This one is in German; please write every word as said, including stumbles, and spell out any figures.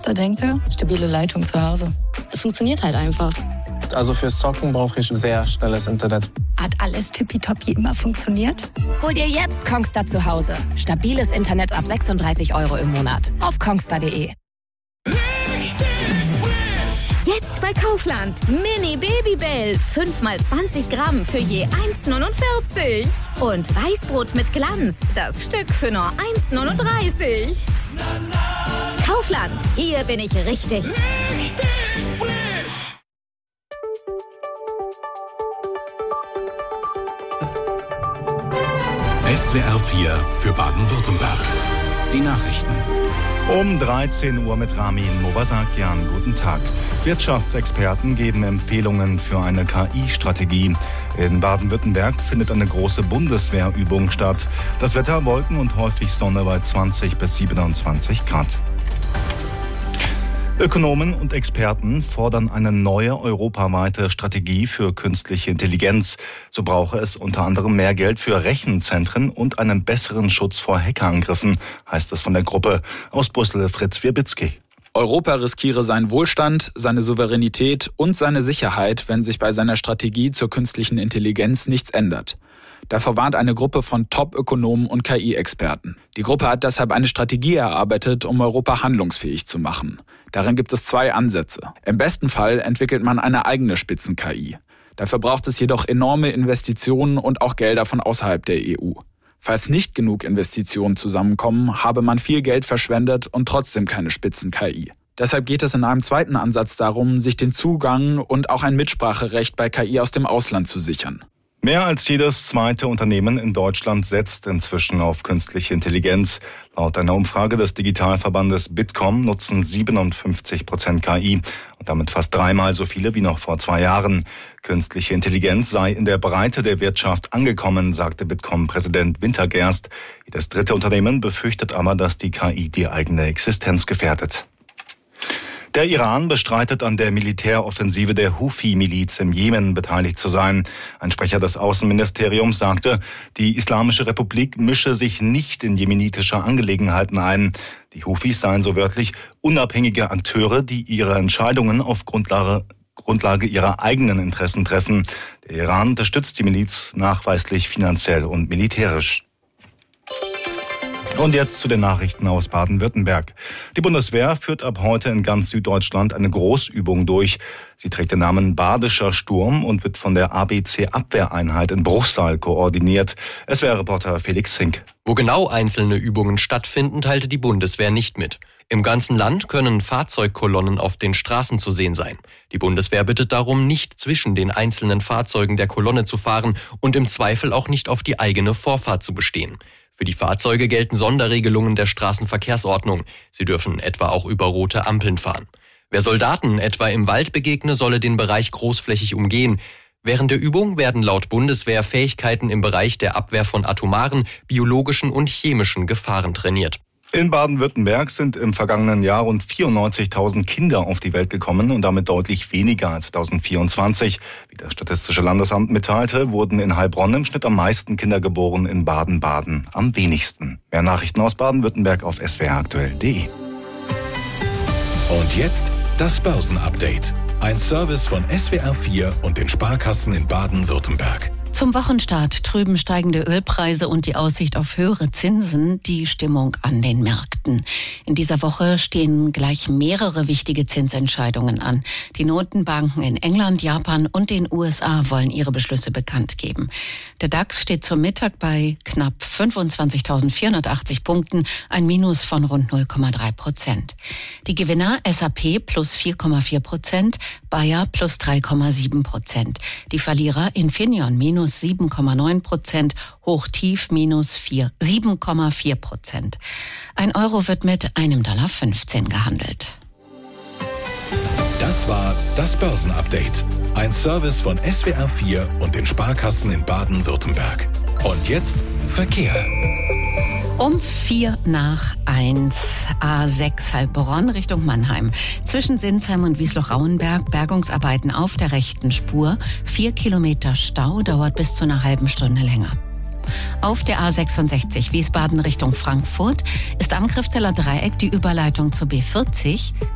Erste denke, stabile Leitung zu Hause. Es funktioniert halt einfach. Also fürs Zocken brauche ich sehr schnelles Internet. Hat alles tippitoppi immer funktioniert? Hol dir jetzt Kongstar zu Hause. Stabiles Internet ab sechsunddreißig Euro im Monat. Auf kongstar punkt de. Jetzt bei Kaufland. Mini Babybell. fünf mal zwanzig Gramm für je eins Komma neunundvierzig. Und Weißbrot mit Glanz. Das Stück für nur eins Komma neununddreißig. Kaufland. Hier bin ich richtig. Richtig frisch. S W R vier für Baden-Württemberg. Die Nachrichten. Um dreizehn Uhr mit Ramin Mobasakian. Guten Tag. Wirtschaftsexperten geben Empfehlungen für eine K I-Strategie. In Baden-Württemberg findet eine große Bundeswehrübung statt. Das Wetter Wolken und häufig Sonne bei zwanzig bis siebenundzwanzig Grad. Ökonomen und Experten fordern eine neue europaweite Strategie für künstliche Intelligenz. So brauche es unter anderem mehr Geld für Rechenzentren und einen besseren Schutz vor Hackerangriffen, heißt es von der Gruppe. Aus Brüssel Fritz Wierbitzki. Europa riskiere seinen Wohlstand, seine Souveränität und seine Sicherheit, wenn sich bei seiner Strategie zur künstlichen Intelligenz nichts ändert. Davor warnt eine Gruppe von Top-Ökonomen und K I-Experten. Die Gruppe hat deshalb eine Strategie erarbeitet, um Europa handlungsfähig zu machen. Darin gibt es zwei Ansätze. Im besten Fall entwickelt man eine eigene Spitzen-K I. Dafür braucht es jedoch enorme Investitionen und auch Gelder von außerhalb der E U. Falls nicht genug Investitionen zusammenkommen, habe man viel Geld verschwendet und trotzdem keine Spitzen-K I. Deshalb geht es in einem zweiten Ansatz darum, sich den Zugang und auch ein Mitspracherecht bei K I aus dem Ausland zu sichern. Mehr als jedes zweite Unternehmen in Deutschland setzt inzwischen auf künstliche Intelligenz. Laut einer Umfrage des Digitalverbandes Bitkom nutzen siebenundfünfzig Prozent K I und damit fast dreimal so viele wie noch vor zwei Jahren. Künstliche Intelligenz sei in der Breite der Wirtschaft angekommen, sagte Bitkom-Präsident Wintergerst. Jedes dritte Unternehmen befürchtet aber, dass die K I die eigene Existenz gefährdet. Der Iran bestreitet, an der Militäroffensive der Houthi-Miliz im Jemen beteiligt zu sein. Ein Sprecher des Außenministeriums sagte, die Islamische Republik mische sich nicht in jemenitische Angelegenheiten ein. Die Houthis seien so wörtlich unabhängige Akteure, die ihre Entscheidungen auf Grundlage, Grundlage ihrer eigenen Interessen treffen. Der Iran unterstützt die Miliz nachweislich finanziell und militärisch. Und jetzt zu den Nachrichten aus Baden-Württemberg. Die Bundeswehr führt ab heute in ganz Süddeutschland eine Großübung durch. Sie trägt den Namen Badischer Sturm und wird von der A B C-Abwehreinheit in Bruchsal koordiniert. S W R-Reporter Felix Zink. Wo genau einzelne Übungen stattfinden, teilte die Bundeswehr nicht mit. Im ganzen Land können Fahrzeugkolonnen auf den Straßen zu sehen sein. Die Bundeswehr bittet darum, nicht zwischen den einzelnen Fahrzeugen der Kolonne zu fahren und im Zweifel auch nicht auf die eigene Vorfahrt zu bestehen. Für die Fahrzeuge gelten Sonderregelungen der Straßenverkehrsordnung. Sie dürfen etwa auch über rote Ampeln fahren. Wer Soldaten etwa im Wald begegne, solle den Bereich großflächig umgehen. Während der Übung werden laut Bundeswehr Fähigkeiten im Bereich der Abwehr von atomaren, biologischen und chemischen Gefahren trainiert. In Baden-Württemberg sind im vergangenen Jahr rund vierundneunzigtausend Kinder auf die Welt gekommen und damit deutlich weniger als zweitausendvierundzwanzig. Wie das Statistische Landesamt mitteilte, wurden in Heilbronn im Schnitt am meisten Kinder geboren, in Baden-Baden am wenigsten. Mehr Nachrichten aus Baden-Württemberg auf s w r aktuell punkt de. Und jetzt das Börsenupdate. Ein Service von S W R vier und den Sparkassen in Baden-Württemberg. Zum Wochenstart trüben steigende Ölpreise und die Aussicht auf höhere Zinsen die Stimmung an den Märkten. In dieser Woche stehen gleich mehrere wichtige Zinsentscheidungen an. Die Notenbanken in England, Japan und den U S A wollen ihre Beschlüsse bekannt geben. Der DAX steht zum Mittag bei knapp fünfundzwanzigtausendvierhundertachtzig Punkten, ein Minus von rund null Komma drei Prozent. Die Gewinner S A P plus vier Komma vier Prozent, Bayer plus drei Komma sieben Prozent. Die Verlierer Infineon minus sieben Komma neun Prozent, Hochtief minus sieben Komma vier Prozent. Ein Euro wird mit einem Dollar fünfzehn gehandelt. Das war das Börsenupdate. Ein Service von S W R vier und den Sparkassen in Baden-Württemberg. Und jetzt Verkehr. Um vier nach eins, A sechs Heilbronn Richtung Mannheim. Zwischen Sinsheim und Wiesloch-Rauenberg Bergungsarbeiten auf der rechten Spur. Vier Kilometer Stau, dauert bis zu einer halben Stunde länger. Auf der A sechsundsechzig Wiesbaden Richtung Frankfurt ist am Krifteler Dreieck die Überleitung zur B vierzig